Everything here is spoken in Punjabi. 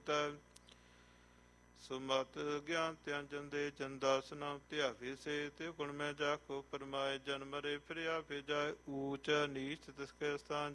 ਹੋਤਾ। ਸੁਮਤ ਗਿਆਨ ਧਿਆਨ ਦੇ ਚੰਦਾਸ ਨਾਮ ਧਿਆਵੇ ਸੇ ਤੇ ਗੁਣ ਮੈਂ ਜਾਖੋ ਪਰਮਾਏ ਜਨ ਮਰੇ ਫਿਰ ਆਪੇ ਜਾਏ ਊਚ ਨੀਚ ਤਿਸਕੇ ਸਥਾਨ